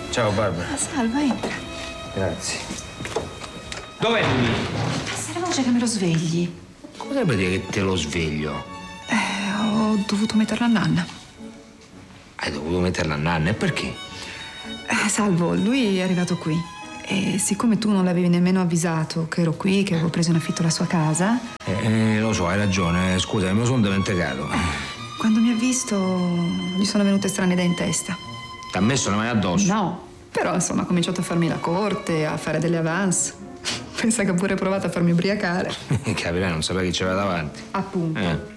Ciao Barbara. Salva, entra. Grazie. Dov'è Mimì? Se la voce che me lo svegli. Cosa vuol dire che te lo sveglio? Ho dovuto metterla a Nanna. Hai dovuto metterla a Nanna? E perché? Salvo, lui è arrivato qui. E siccome tu non l'avevi nemmeno avvisato che ero qui, che avevo preso in affitto la sua casa... Lo so, hai ragione. Scusa, me lo sono dimenticato. Quando mi ha visto, gli sono venute strane idee in testa. T'ha messo le mani addosso? No, però insomma ha cominciato a farmi la corte, a fare delle avance. Pensa che ha pure provato a farmi ubriacare. Capirai, non sapeva chi c'era davanti. Appunto.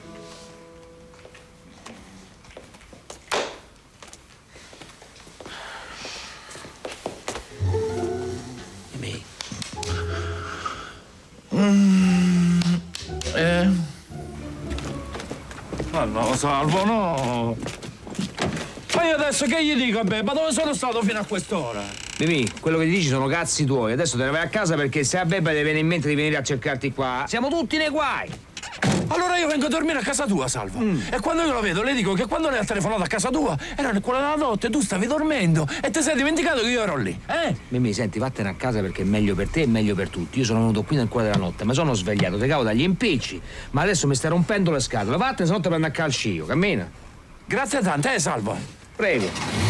No, Salvo, no. Ma io adesso che gli dico a Bebba? Dove sono stato fino a quest'ora? Mimì, quello che ti dici sono cazzi tuoi. Adesso te ne vai a casa perché se a Bebba ti viene in mente di venire a cercarti qua, siamo tutti nei guai. Allora io vengo a dormire a casa tua, Salvo. E quando io lo vedo, le dico che quando lei ha telefonato a casa tua, era quella della notte, tu stavi dormendo e ti sei dimenticato che io ero lì, eh? Mimì, senti, vattene a casa perché è meglio per te e meglio per tutti. Io sono venuto qui nel cuore della notte, mi sono svegliato, ti cavo dagli impicci, ma adesso mi stai rompendo le scatole. Vattene, se no te prendo a calci io, cammina. Grazie tante, Salvo. Prego.